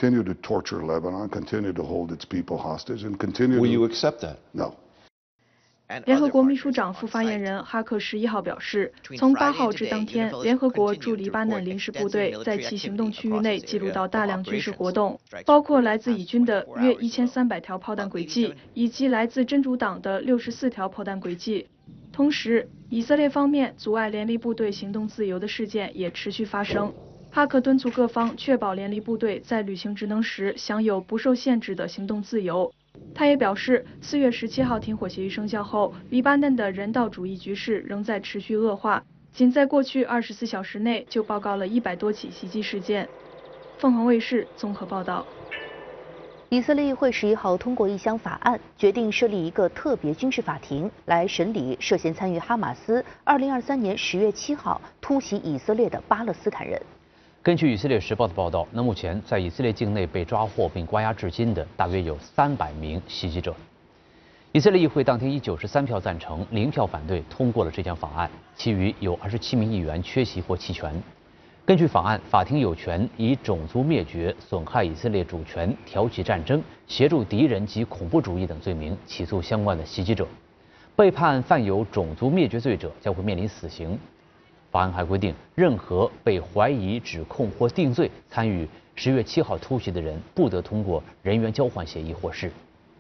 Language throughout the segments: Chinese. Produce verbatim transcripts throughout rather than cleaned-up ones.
continue to torture Lebanon, continue to hold its people hostage, and continue. Will you accept that? No. 联合国秘书长副发言人哈克十一号表示，从八号至当天，联合国驻黎巴嫩临时部队在其行动区域内记录到大量军事活动，包括来自以军的约一千三百条炮弹轨迹，以及来自真主党的六十四条炮弹轨迹。同时，以色列方面阻碍联立部队行动自由的事件也持续发生。哈克敦促各方确保联立部队在履行职能时享有不受限制的行动自由。 他也表示，四月十七号停火协议生效后，黎巴嫩的人道主义局势仍在持续恶化。仅在过去二十四小时内，就报告了一百多起袭击事件。凤凰卫视综合报道。 以色列议会十一号通过一项法案，决定设立一个特别军事法庭来审理涉嫌参与哈马斯二零二三年十月七号突袭以色列的巴勒斯坦人。 根据《以色列时报》的报道，那目前在以色列境内被抓获并关押至今的大约有三百名袭击者。以色列议会当天以九十三票赞成、零票反对通过了这项法案，其余有二十七名议员缺席或弃权。根据法案，法庭有权以种族灭绝、损害以色列主权、挑起战争、协助敌人及恐怖主义等罪名起诉相关的袭击者。被判犯有种族灭绝罪者将会面临死刑。 法案还规定，任何被怀疑、指控或定罪参与十月七号突袭的人，不得通过人员交换协议获释。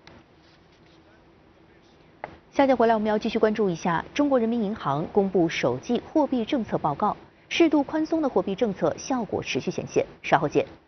下节回来，我们要继续关注一下中国人民银行公布首季货币政策报告，适度宽松的货币政策效果持续显现。稍后见。